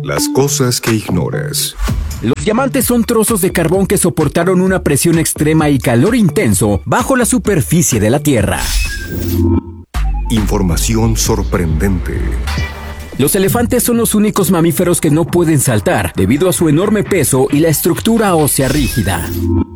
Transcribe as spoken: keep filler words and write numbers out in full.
Las cosas que ignoras. Los diamantes son trozos de carbón que soportaron una presión extrema y calor intenso bajo la superficie de la Tierra. Información sorprendente. Los elefantes son los únicos mamíferos que no pueden saltar debido a su enorme peso y la estructura ósea rígida.